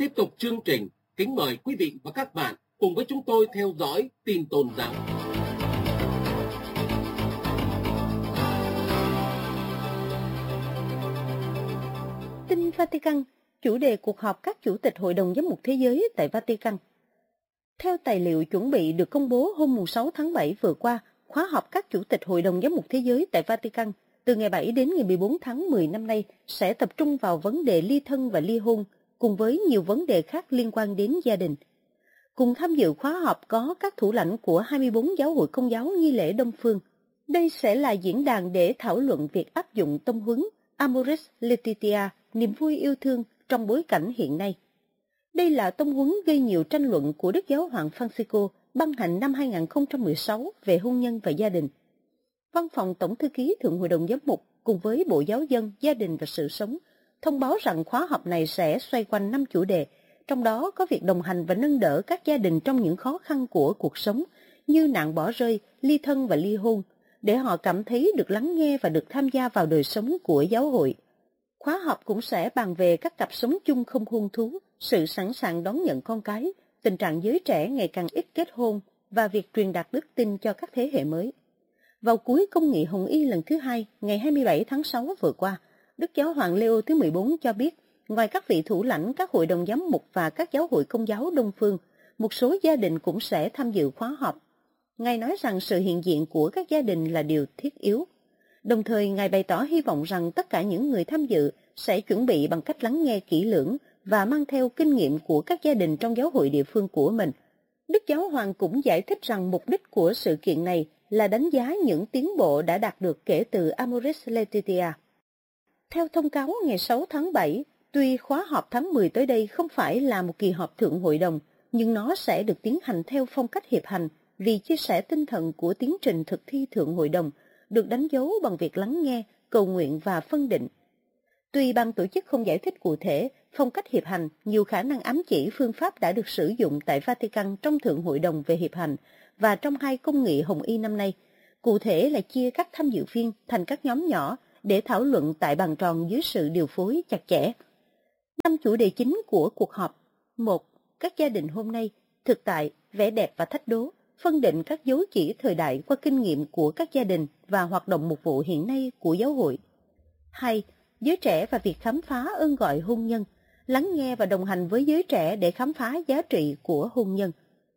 tiếp tục chương trình, kính mời quý vị và các bạn cùng với chúng tôi theo dõi tin tôn giáo. Tin Vatican, chủ đề cuộc họp các chủ tịch Hội đồng Giám mục Thế giới tại Vatican. Theo tài liệu chuẩn bị được công bố hôm 6 tháng 7 vừa qua, khóa họp các chủ tịch Hội đồng Giám mục Thế giới tại Vatican từ ngày 7 đến ngày 14 tháng 10 năm nay sẽ tập trung vào vấn đề ly thân và ly hôn, cùng với nhiều vấn đề khác liên quan đến gia đình. Cùng tham dự khóa họp có các thủ lãnh của 24 giáo hội Công giáo nghi lễ Đông phương. Đây sẽ là diễn đàn để thảo luận việc áp dụng tông huấn Amoris Laetitia, niềm vui yêu thương trong bối cảnh hiện nay. Đây là tông huấn gây nhiều tranh luận của Đức Giáo hoàng Francisco ban hành năm 2016 về hôn nhân và gia đình. Văn phòng Tổng thư ký Thượng hội đồng Giám mục cùng với Bộ Giáo dân, Gia đình và Sự sống thông báo rằng khóa họp này sẽ xoay quanh 5 chủ đề, trong đó có việc đồng hành và nâng đỡ các gia đình trong những khó khăn của cuộc sống như nạn bỏ rơi, ly thân và ly hôn, để họ cảm thấy được lắng nghe và được tham gia vào đời sống của giáo hội. Khóa họp cũng sẽ bàn về các cặp sống chung không hôn thú, sự sẵn sàng đón nhận con cái, tình trạng giới trẻ ngày càng ít kết hôn và việc truyền đạt đức tin cho các thế hệ mới. Vào cuối công nghị Hồng Y lần thứ 2, ngày 27 tháng 6 vừa qua, Đức Giáo hoàng Leo thứ 14 cho biết, ngoài các vị thủ lãnh các hội đồng giám mục và các giáo hội Công giáo Đông phương, một số gia đình cũng sẽ tham dự khóa họp. Ngài nói rằng sự hiện diện của các gia đình là điều thiết yếu. Đồng thời, Ngài bày tỏ hy vọng rằng tất cả những người tham dự sẽ chuẩn bị bằng cách lắng nghe kỹ lưỡng và mang theo kinh nghiệm của các gia đình trong giáo hội địa phương của mình. Đức Giáo hoàng cũng giải thích rằng mục đích của sự kiện này là đánh giá những tiến bộ đã đạt được kể từ Amoris Laetitia. Theo thông cáo ngày 6 tháng 7, tuy khóa họp tháng 10 tới đây không phải là một kỳ họp thượng hội đồng, nhưng nó sẽ được tiến hành theo phong cách hiệp hành vì chia sẻ tinh thần của tiến trình thực thi thượng hội đồng, được đánh dấu bằng việc lắng nghe, cầu nguyện và phân định. Tuy ban tổ chức không giải thích cụ thể, phong cách hiệp hành nhiều khả năng ám chỉ phương pháp đã được sử dụng tại Vatican trong Thượng hội đồng về hiệp hành và trong 2 công nghị Hồng Y năm nay, cụ thể là chia các tham dự viên thành các nhóm nhỏ để thảo luận tại bàn tròn dưới sự điều phối chặt chẽ. 5 chủ đề chính của cuộc họp: 1. Các gia đình hôm nay, thực tại, vẻ đẹp và thách đố, phân định các dấu chỉ thời đại qua kinh nghiệm của các gia đình và hoạt động mục vụ hiện nay của giáo hội. 2. Giới trẻ và việc khám phá ơn gọi hôn nhân, lắng nghe và đồng hành với giới trẻ để khám phá giá trị của hôn nhân.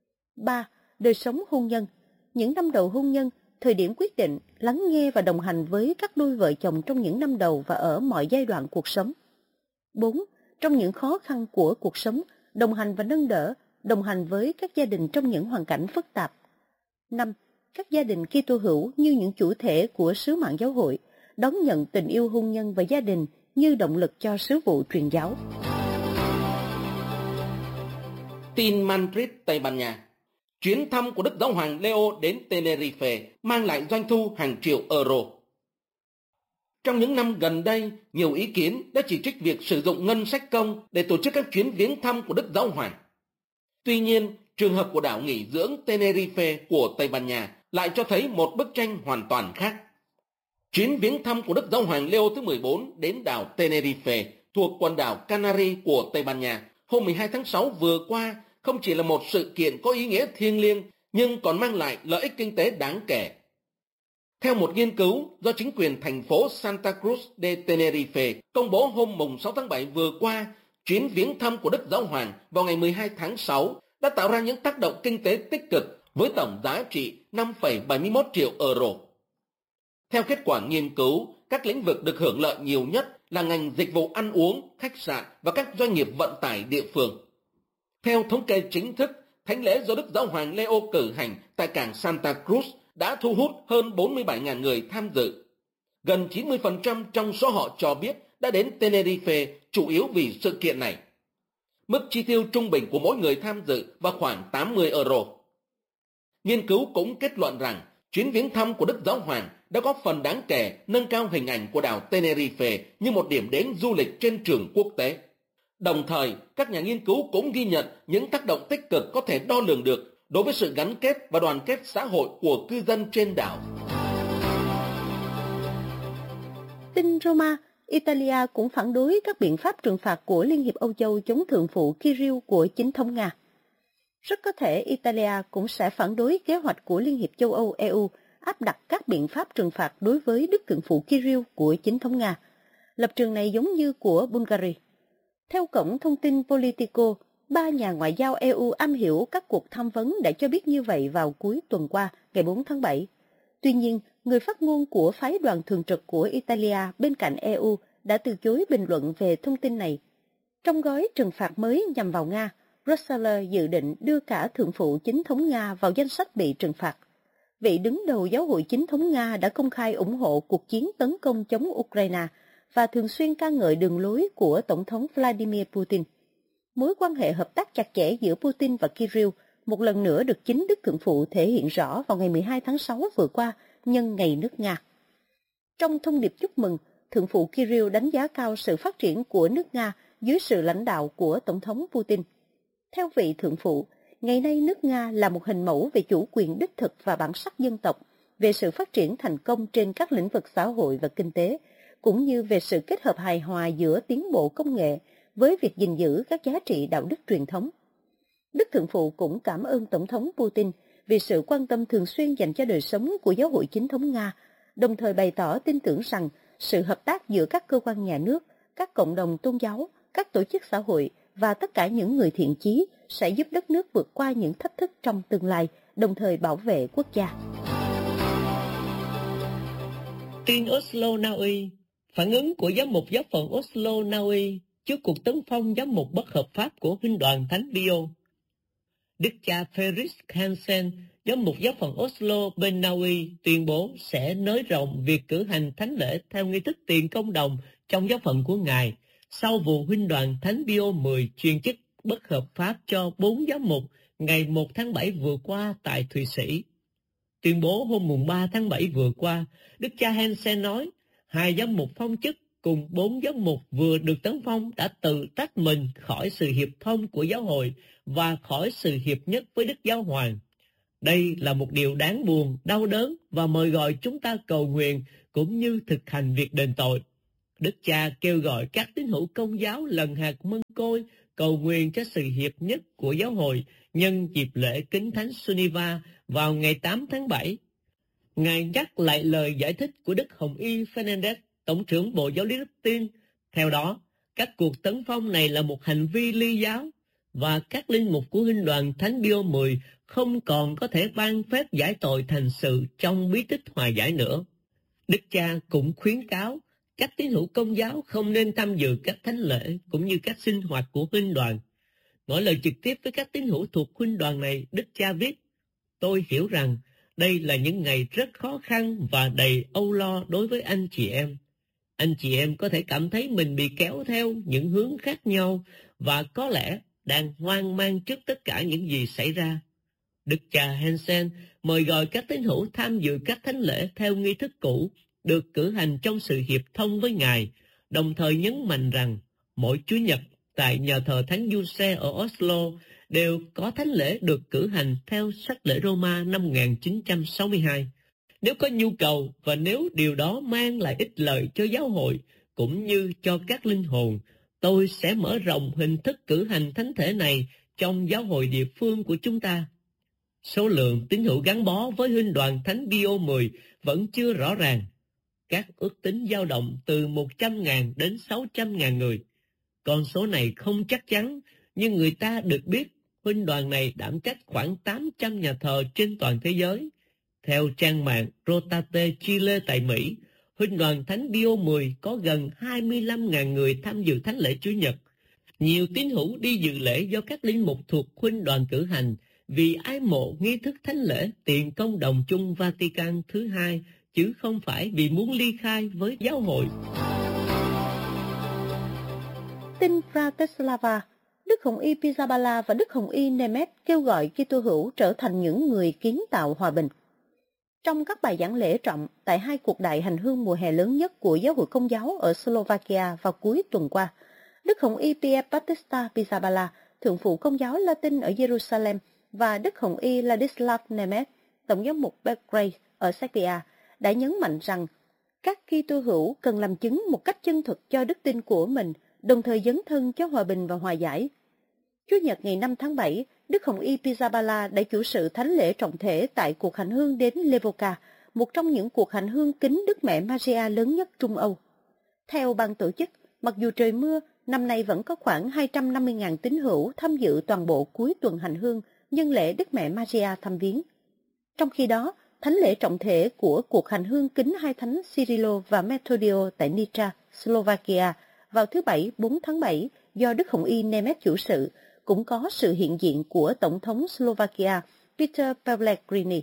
3. Đời sống hôn nhân, những năm đầu hôn nhân, thời điểm quyết định, lắng nghe và đồng hành với các đôi vợ chồng trong những năm đầu và ở mọi giai đoạn cuộc sống. 4. Trong những khó khăn của cuộc sống, đồng hành và nâng đỡ, đồng hành với các gia đình trong những hoàn cảnh phức tạp. 5. Các gia đình Kitô hữu như những chủ thể của sứ mạng giáo hội, đón nhận tình yêu hôn nhân và gia đình như động lực cho sứ vụ truyền giáo. Tin Madrid, Tây Ban Nha. Chuyến thăm của Đức Giáo hoàng Leo đến Tenerife mang lại doanh thu hàng triệu euro. Trong những năm gần đây, nhiều ý kiến đã chỉ trích việc sử dụng ngân sách công để tổ chức các chuyến viếng thăm của Đức Giáo hoàng. Tuy nhiên, trường hợp của đảo nghỉ dưỡng Tenerife của Tây Ban Nha lại cho thấy một bức tranh hoàn toàn khác. Chuyến viếng thăm của Đức Giáo hoàng Leo thứ 14 đến đảo Tenerife thuộc quần đảo Canary của Tây Ban Nha hôm 12 tháng 6 vừa qua không chỉ là một sự kiện có ý nghĩa thiêng liêng nhưng còn mang lại lợi ích kinh tế đáng kể. Theo một nghiên cứu do chính quyền thành phố Santa Cruz de Tenerife công bố hôm 6 tháng 7 vừa qua, chuyến viếng thăm của Đức Giáo hoàng vào ngày 12 tháng 6 đã tạo ra những tác động kinh tế tích cực với tổng giá trị 5,71 triệu euro. Theo kết quả nghiên cứu, các lĩnh vực được hưởng lợi nhiều nhất là ngành dịch vụ ăn uống, khách sạn và các doanh nghiệp vận tải địa phương. Theo thống kê chính thức, thánh lễ do Đức Giáo hoàng Leo cử hành tại cảng Santa Cruz đã thu hút hơn 47.000 người tham dự. Gần 90% trong số họ cho biết đã đến Tenerife chủ yếu vì sự kiện này. Mức chi tiêu trung bình của mỗi người tham dự vào khoảng 80 euro. Nghiên cứu cũng kết luận rằng chuyến viếng thăm của Đức Giáo hoàng đã góp phần đáng kể nâng cao hình ảnh của đảo Tenerife như một điểm đến du lịch trên trường quốc tế. Đồng thời, các nhà nghiên cứu cũng ghi nhận những tác động tích cực có thể đo lường được đối với sự gắn kết và đoàn kết xã hội của cư dân trên đảo. Tin Roma, Italia cũng phản đối các biện pháp trừng phạt của Liên hiệp Âu Châu chống thượng phụ Kirill của chính thống Nga. Rất có thể Italia cũng sẽ phản đối kế hoạch của Liên hiệp châu Âu EU áp đặt các biện pháp trừng phạt đối với đức thượng phụ Kirill của chính thống Nga. Lập trường này giống như của Bulgaria. Theo cổng thông tin Politico, 3 nhà ngoại giao EU am hiểu các cuộc tham vấn đã cho biết như vậy vào cuối tuần qua, ngày 4 tháng 7. Tuy nhiên, người phát ngôn của phái đoàn thường trực của Italia bên cạnh EU đã từ chối bình luận về thông tin này. Trong gói trừng phạt mới nhằm vào Nga, Brussels dự định đưa cả thượng phụ chính thống Nga vào danh sách bị trừng phạt. Vị đứng đầu giáo hội chính thống Nga đã công khai ủng hộ cuộc chiến tấn công chống Ukraine và thường xuyên ca ngợi đường lối của Tổng thống Vladimir Putin. Mối quan hệ hợp tác chặt chẽ giữa Putin và Kirill một lần nữa được chính đức thượng phụ thể hiện rõ vào ngày 12 tháng 6 vừa qua nhân ngày nước Nga. Trong thông điệp chúc mừng, thượng phụ Kirill đánh giá cao sự phát triển của nước Nga dưới sự lãnh đạo của Tổng thống Putin. Theo vị thượng phụ, ngày nay nước Nga là một hình mẫu về chủ quyền đích thực và bản sắc dân tộc, về sự phát triển thành công trên các lĩnh vực xã hội và kinh tế, cũng như về sự kết hợp hài hòa giữa tiến bộ công nghệ với việc gìn giữ các giá trị đạo đức truyền thống. Đức thượng phụ cũng cảm ơn Tổng thống Putin vì sự quan tâm thường xuyên dành cho đời sống của giáo hội chính thống Nga, đồng thời bày tỏ tin tưởng rằng sự hợp tác giữa các cơ quan nhà nước, các cộng đồng tôn giáo, các tổ chức xã hội và tất cả những người thiện chí sẽ giúp đất nước vượt qua những thách thức trong tương lai, đồng thời bảo vệ quốc gia. Tin Oslo, Na Uy. Phản ứng của giám mục giáo phận Oslo, Na Uy trước cuộc tấn công giám mục bất hợp pháp của Huynh đoàn Thánh Pio. Đức cha Felix Hansen, giám mục giáo phận Oslo bên Na Uy, tuyên bố sẽ nới rộng việc cử hành thánh lễ theo nghi thức tiền công đồng trong giáo phận của Ngài, sau vụ Huynh đoàn Thánh Pio 10 truyền chức bất hợp pháp cho 4 giám mục ngày 1 tháng 7 vừa qua tại Thụy Sĩ. Tuyên bố hôm 3 tháng 7 vừa qua, Đức cha Hansen nói, 2 giám mục phong chức cùng 4 giám mục vừa được tấn phong đã tự tách mình khỏi sự hiệp thông của giáo hội và khỏi sự hiệp nhất với Đức Giáo Hoàng. Đây là một điều đáng buồn, đau đớn và mời gọi chúng ta cầu nguyện cũng như thực hành việc đền tội. Đức cha kêu gọi các tín hữu Công giáo lần hạt mân côi cầu nguyện cho sự hiệp nhất của giáo hội nhân dịp lễ Kính Thánh Suniva vào ngày 8 tháng 7. Ngài nhắc lại lời giải thích của Đức Hồng Y Fernandez, Tổng trưởng Bộ Giáo lý Đức Tin. Theo đó, các cuộc tấn công này là một hành vi ly giáo và các linh mục của Huynh đoàn Thánh Pio 10 không còn có thể ban phép giải tội thành sự trong bí tích hòa giải nữa. Đức cha cũng khuyến cáo các tín hữu Công giáo không nên tham dự các thánh lễ cũng như các sinh hoạt của Huynh đoàn. Nói lời trực tiếp với các tín hữu thuộc Huynh đoàn này, Đức cha viết, tôi hiểu rằng đây là những ngày rất khó khăn và đầy âu lo đối với anh chị em. Anh chị em có thể cảm thấy mình bị kéo theo những hướng khác nhau và có lẽ đang hoang mang trước tất cả những gì xảy ra. Đức cha Hansen mời gọi các tín hữu tham dự các thánh lễ theo nghi thức cũ, được cử hành trong sự hiệp thông với Ngài, đồng thời nhấn mạnh rằng mỗi Chủ nhật tại nhà thờ Thánh Giuse ở Oslo đều có thánh lễ được cử hành theo sách lễ Roma năm 1962. Nếu có nhu cầu và nếu điều đó mang lại ích lợi cho giáo hội cũng như cho các linh hồn, tôi sẽ mở rộng hình thức cử hành thánh thể này trong giáo hội địa phương của chúng ta. Số lượng tín hữu gắn bó với Huynh đoàn Thánh Pio 10 vẫn chưa rõ ràng. Các ước tính dao động từ 100.000 đến 600.000 người. Con số này không chắc chắn, nhưng người ta được biết Huynh đoàn này đảm trách khoảng 800 nhà thờ trên toàn thế giới. Theo trang mạng Rotate Chile tại Mỹ, Huynh đoàn Thánh Pio 10 có gần 25.000 người tham dự thánh lễ Chủ nhật. Nhiều tín hữu đi dự lễ do các linh mục thuộc Huynh đoàn cử hành vì ái mộ nghi thức thánh lễ tiền công đồng chung Vatican thứ hai, chứ không phải vì muốn ly khai với giáo hội. Tin Bratislava, Đức Hồng Y Pizzaballa và Đức Hồng Y Nemeth kêu gọi Kitô hữu trở thành những người kiến tạo hòa bình. Trong các bài giảng lễ trọng tại 2 cuộc đại hành hương mùa hè lớn nhất của giáo hội Công giáo ở Slovakia vào cuối tuần qua, Đức Hồng Y Pier Battista Pizzaballa, thượng phụ Công giáo Latin ở Jerusalem, và Đức Hồng Y Ladislav Nemeth, tổng giám mục Belgrade ở Serbia, đã nhấn mạnh rằng Các Kitô hữu cần làm chứng một cách chân thực cho đức tin của mình, đồng thời dấn thân cho hòa bình và hòa giải. Chủ nhật ngày 5 tháng 7, Đức Hồng Y Pizzaballa đã chủ sự thánh lễ trọng thể tại cuộc hành hương đến Levoca, một trong những cuộc hành hương kính Đức Mẹ Maria lớn nhất Trung Âu. Theo ban tổ chức, mặc dù trời mưa, năm nay vẫn có khoảng 250.000 tín hữu tham dự toàn bộ cuối tuần hành hương nhân lễ Đức Mẹ Maria thăm viếng. Trong khi đó, thánh lễ trọng thể của cuộc hành hương kính hai thánh Cyrilo và Metodio tại Nitra, Slovakia vào thứ Bảy 4 tháng 7 do Đức Hồng Y Nemet chủ sự, cũng có sự hiện diện của Tổng thống Slovakia Peter Pellegrini.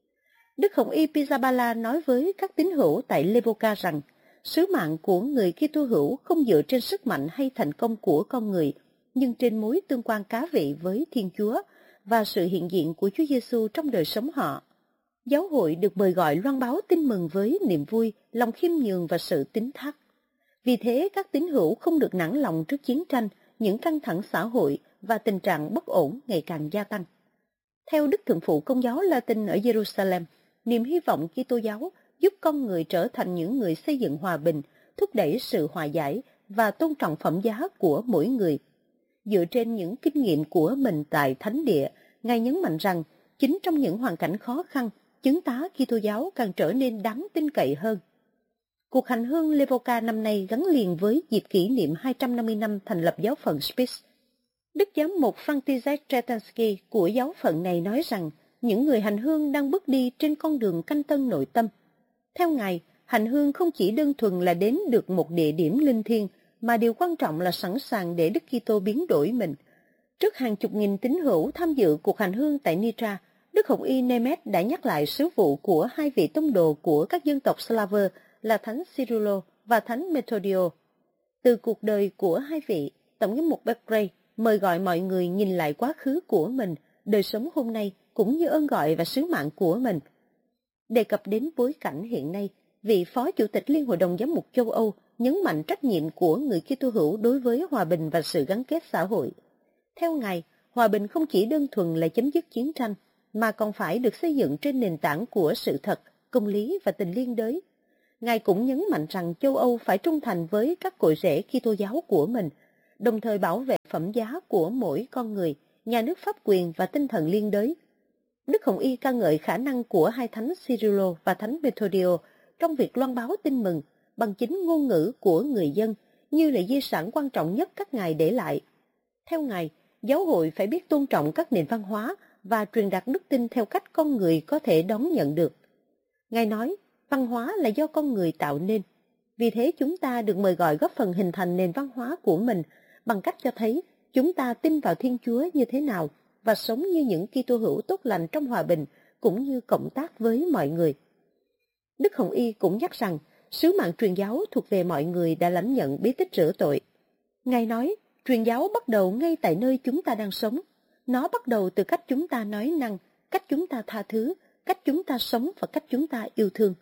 Đức Hồng Y Pizzaballa nói với các tín hữu tại Levoca rằng, sứ mạng của người Kitô hữu không dựa trên sức mạnh hay thành công của con người, nhưng trên mối tương quan cá vị với Thiên Chúa và sự hiện diện của Chúa Giêsu trong đời sống họ. Giáo hội được mời gọi loan báo tin mừng với niềm vui, lòng khiêm nhường và sự tín thác. Vì thế, các tín hữu không được nản lòng trước chiến tranh, những căng thẳng xã hội và tình trạng bất ổn ngày càng gia tăng. Theo Đức Thượng phụ Công giáo Latin ở Jerusalem, niềm hy vọng Kitô giáo giúp con người trở thành những người xây dựng hòa bình, thúc đẩy sự hòa giải và tôn trọng phẩm giá của mỗi người. Dựa trên những kinh nghiệm của mình tại Thánh Địa, Ngài nhấn mạnh rằng, chính trong những hoàn cảnh khó khăn, chứng tá Kitô giáo càng trở nên đáng tin cậy hơn. Cuộc hành hương Levoca năm nay gắn liền với dịp kỷ niệm 250 năm thành lập giáo phận Spiš. Đức giám mục Franciszek Tretansky của giáo phận này nói rằng, những người hành hương đang bước đi trên con đường canh tân nội tâm. Theo Ngài, hành hương không chỉ đơn thuần là đến được một địa điểm linh thiêng, mà điều quan trọng là sẵn sàng để Đức Kitô biến đổi mình. Trước hàng chục nghìn tín hữu tham dự cuộc hành hương tại Nitra, Đức Hồng Y Nemet đã nhắc lại sứ vụ của hai vị tông đồ của các dân tộc Slav là Thánh Cyrilo và Thánh Metodio. Từ cuộc đời của hai vị, Tổng giám mục Beckley mời gọi mọi người nhìn lại quá khứ của mình, đời sống hôm nay cũng như ơn gọi và sứ mạng của mình. Đề cập đến bối cảnh hiện nay, vị Phó Chủ tịch Liên Hội đồng Giám mục châu Âu nhấn mạnh trách nhiệm của người Kitô hữu đối với hòa bình và sự gắn kết xã hội. Theo Ngài, hòa bình không chỉ đơn thuần là chấm dứt chiến tranh, mà còn phải được xây dựng trên nền tảng của sự thật, công lý và tình liên đới. Ngài cũng nhấn mạnh rằng châu Âu phải trung thành với các cội rễ Kitô giáo của mình, đồng thời bảo vệ phẩm giá của mỗi con người, nhà nước pháp quyền và tinh thần liên đới. Đức Hồng Y ca ngợi khả năng của hai thánh Cyrilo và thánh Metodio trong việc loan báo tin mừng bằng chính ngôn ngữ của người dân như là di sản quan trọng nhất các ngài để lại. Theo Ngài, giáo hội phải biết tôn trọng các nền văn hóa và truyền đạt đức tin theo cách con người có thể đón nhận được. Ngài nói, văn hóa là do con người tạo nên. Vì thế chúng ta được mời gọi góp phần hình thành nền văn hóa của mình bằng cách cho thấy chúng ta tin vào Thiên Chúa như thế nào và sống như những Kitô hữu tốt lành trong hòa bình cũng như cộng tác với mọi người. Đức Hồng Y cũng nhắc rằng sứ mạng truyền giáo thuộc về mọi người đã lãnh nhận bí tích rửa tội. Ngài nói, truyền giáo bắt đầu ngay tại nơi chúng ta đang sống. Nó bắt đầu từ cách chúng ta nói năng, cách chúng ta tha thứ, cách chúng ta sống và cách chúng ta yêu thương.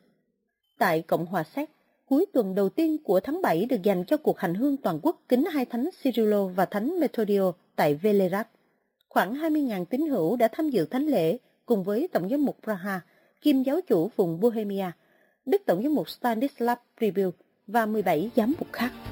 Tại Cộng hòa Séc, cuối tuần đầu tiên của tháng 7 được dành cho cuộc hành hương toàn quốc kính hai thánh Cyrilo và thánh Metodio tại Velehrad. Khoảng 20.000 tín hữu đã tham dự thánh lễ cùng với Tổng giám mục Praha, kiêm giáo chủ vùng Bohemia, Đức Tổng giám mục Stanislav Pribil và 17 giám mục khác.